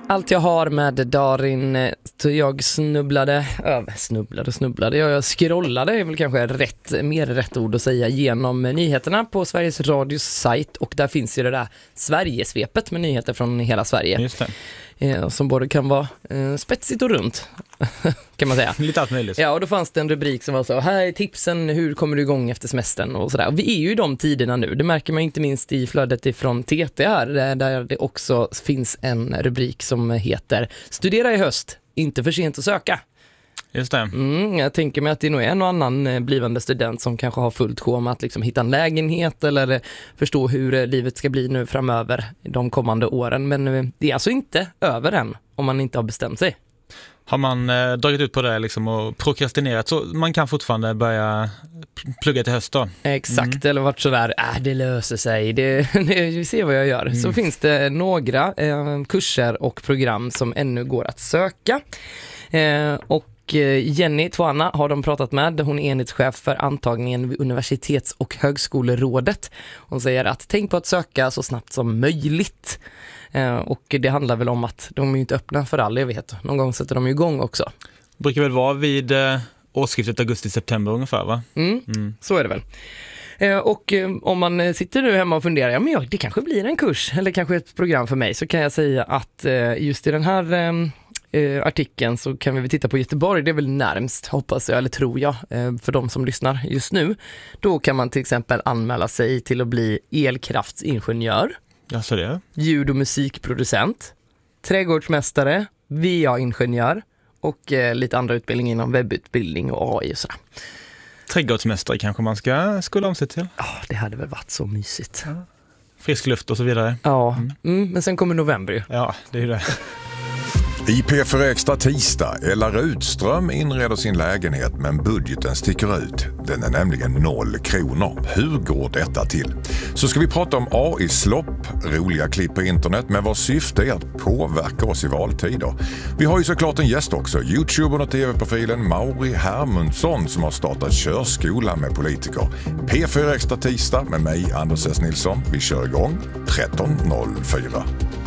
Allt jag har med Darin, jag snubblade, jag scrollade är väl kanske mer rätt ord att säga, genom nyheterna på Sveriges Radios sajt, och där finns ju det där Sverigesvepet med nyheter från hela Sverige. Just det. Som både kan vara spetsigt och runt, kan man säga. Lite allt möjligt. Ja, och då fanns det en rubrik som var så: här är tipsen, hur kommer du igång efter semestern och sådär. Och vi är ju i de tiderna nu, det märker man inte minst i flödet ifrån TT här, där det också finns en rubrik som heter Studera i höst, inte för sent att söka. Just det. Jag tänker mig att det är nog en och annan blivande student som kanske har fullt sjå med att liksom hitta en lägenhet eller förstå hur livet ska bli nu framöver de kommande åren. Men det är alltså inte över än om man inte har bestämt sig. Har man dragit ut på det liksom och prokrastinerat, så man kan fortfarande börja plugga till höst då? Exakt, eller varit sådär, det löser sig, vi ser vad jag gör. Så finns det några kurser och program som ännu går att söka. Och Jenny Twana har de pratat med. Hon är enhetschef för antagningen vid Universitets- och högskolerådet. Hon säger att tänk på att söka så snabbt som möjligt. Och det handlar väl om att de är ju inte öppna för all evighet. Någon gång sätter de igång också. Det brukar väl vara vid årsskiftet augusti-september ungefär, va? Så är det väl. Och om man sitter nu hemma och funderar, men det kanske blir en kurs eller kanske ett program för mig, så kan jag säga att just i den här artikeln så kan vi väl titta på Göteborg. Det är väl närmst, hoppas jag, eller tror jag, för de som lyssnar just nu. Då kan man till exempel anmäla sig till att bli elkraftsingenjör, Alltså det? ljud- och musikproducent, trädgårdsmästare, VA-ingenjör och lite andra utbildningar inom webbutbildning och AI och sådär. Trädgårdsmästare kanske man ska skola om sig till. Ja, det hade väl varit så mysigt. Ja. Frisk luft och så vidare. Ja, men sen kommer november ju. Ja, det är ju det. I P4 Extra tisdag, Ella Rudström inreder sin lägenhet men budgeten sticker ut. Den är nämligen 0 kronor. Hur går detta till? Så ska vi prata om AI-slopp, roliga klipp på internet med vars syfte är att påverka oss i valtider. Vi har ju såklart en gäst också, YouTubern och tv-profilen Mauri Hermundsson, som har startat körskola med politiker. P4 Extra tisdag med mig, Anders S. Nilsson. Vi kör igång 13.04.